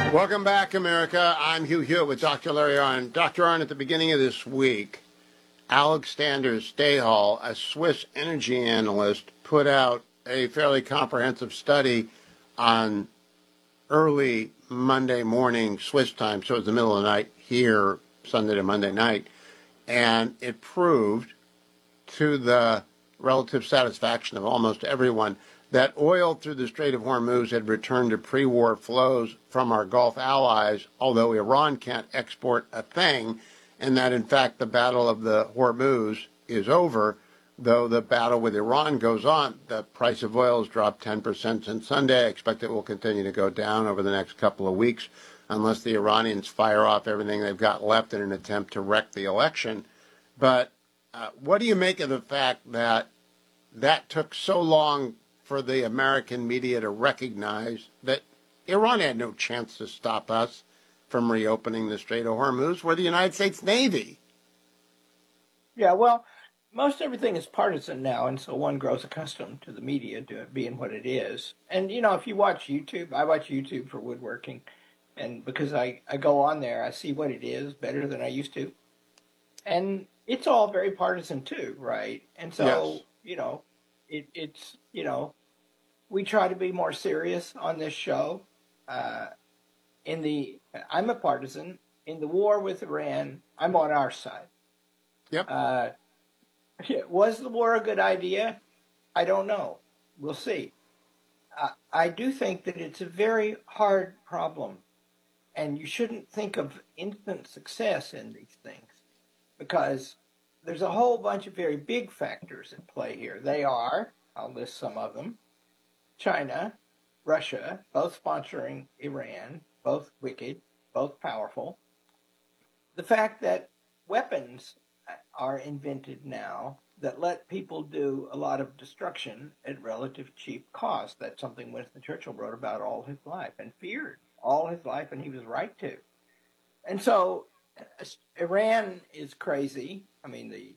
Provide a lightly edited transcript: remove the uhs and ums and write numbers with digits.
Welcome back, America. I'm Hugh Hewitt with Dr. Larry Arnn. Dr. Arnn, at the beginning of this week, Alexander Stahel, a Swiss energy analyst, put out a fairly comprehensive study on early Monday morning Swiss time, so it's the middle of the night here, Sunday to Monday night, and it proved to the relative satisfaction of almost everyone that oil through the Strait of Hormuz had returned to pre-war flows from our Gulf allies, although Iran can't export a thing, and that, in fact, the battle of the Hormuz is over, though the battle with Iran goes on. The price of oil has dropped 10% since Sunday. I expect it will continue to go down over the next couple of weeks unless the Iranians fire off everything they've got left in an attempt to wreck the election. But what do you make of the fact that that took so long for the American media to recognize that Iran had no chance to stop us from reopening the Strait of Hormuz? We're the United States Navy. Yeah, well, most everything is partisan now, and so one grows accustomed to the media to it being what it is. And if you watch YouTube, I watch YouTube for woodworking, and because I go on there, I see what it is better than I used to. And it's all very partisan too, right? And Yes. so, we try to be more serious on this show. Uh, I'm a partisan. In the war with Iran, I'm on our side. Yep. Uh, was the war a good idea? I don't know. We'll see. I do think that it's a very hard problem, and you shouldn't think of instant success in these things because there's a whole bunch of very big factors at play here. I'll list some of them: China, Russia, both sponsoring Iran, both wicked, both powerful. The fact that weapons are invented now that let people do a lot of destruction at relative cheap cost. That's something Winston Churchill wrote about all his life and feared all his life, and he was right to. And so Iran is crazy. I mean, the